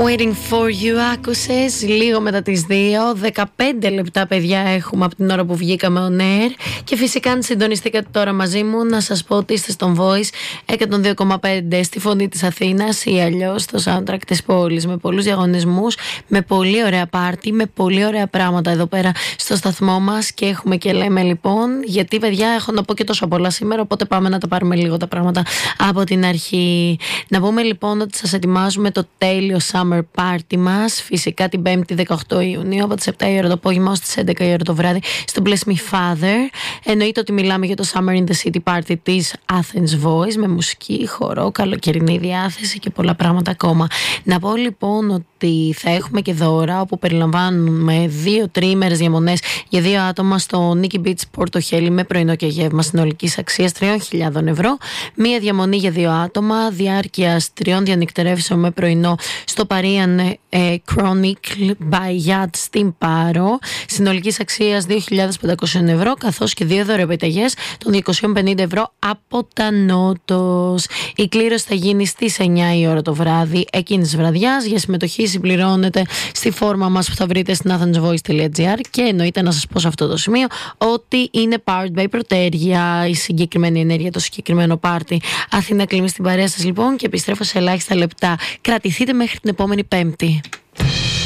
Waiting for you άκουσες λίγο μετά τις 2. 15 λεπτά παιδιά έχουμε από την ώρα που βγήκαμε on air. Και φυσικά αν συντονιστήκατε τώρα μαζί μου, να σας πω ότι είστε στον Voice 102,5 στη φωνή της Αθήνας ή αλλιώς στο soundtrack της πόλης. Με πολλούς διαγωνισμούς, με πολύ ωραία πάρτι, με πολύ ωραία πράγματα εδώ πέρα στο σταθμό μας. Και έχουμε και λέμε λοιπόν, γιατί παιδιά έχω να πω και τόσο πολλά σήμερα, οπότε πάμε να τα πάρουμε λίγο τα πράγματα από την αρχή. Να πούμε λοιπόν ότι σας ετοιμάζουμε το τέλειο summer party μας, φυσικά την 5η 18 Ιουνίου από τις 7 η ώρα το απόγευμα ως τις 11 η ώρα το βράδυ στο Bless Me Father. Εννοείται ότι μιλάμε για το Summer in the City Party της Athens Voice, με μουσική, χορό, καλοκαιρινή διάθεση και πολλά πράγματα ακόμα. Να πω λοιπόν ότι θα έχουμε και δώρα όπου περιλαμβάνουμε 2 τριήμερες διαμονές για 2 άτομα στο Nikki Beach Πορτοχέλη με πρωινό και γεύμα συνολικής αξίας 3.000 ευρώ. Μία διαμονή για 2 άτομα διάρκειας 3 διανυκτερεύσεων με πρωινό στο Parian Chronicle by Yacht στην Πάρο, συνολικής αξίας 2.500 ευρώ, καθώς και 2 δωρεπιταγές των 250 ευρώ από τα Νότος. Η κλήρωση θα γίνει στις 9 η ώρα το βράδυ εκείνης της βραδιάς. Για συμμετοχή συμπληρώνετε στη φόρμα μας που θα βρείτε στην athensvoice.gr και εννοείται να σας πω σε αυτό το σημείο ότι είναι powered by Proteria η συγκεκριμένη ενέργεια, το συγκεκριμένο πάρτι. Αθήνα κλείνει στην παρέα σας λοιπόν και επιστρέφω σε ελάχιστα λεπτά. Κρατηθείτε μέχρι την επόμενη Πέμπτη.